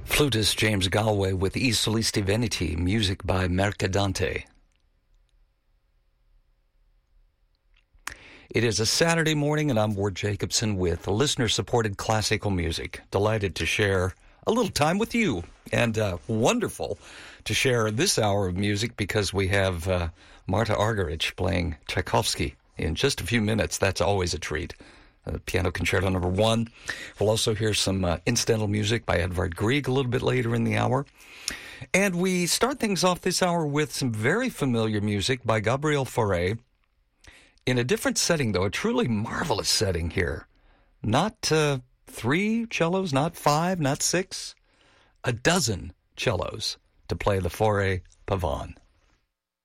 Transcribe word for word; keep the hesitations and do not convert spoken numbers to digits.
Flutist James Galway with I Solisti Veneti, music by Mercadante. It is a Saturday morning, and I'm Ward Jacobson with listener-supported classical music. Delighted to share a little time with you, and uh, wonderful to share this hour of music because we have uh, Marta Argerich playing Tchaikovsky in just a few minutes. That's always a treat. Uh, Piano Concerto Number One. We'll also hear some uh, incidental music by Edvard Grieg a little bit later in the hour. And we start things off this hour with some very familiar music by Gabriel Fauré in a different setting, though, a truly marvelous setting here. Not uh, three cellos, not five, not six, a dozen cellos to play the Fauré Pavane.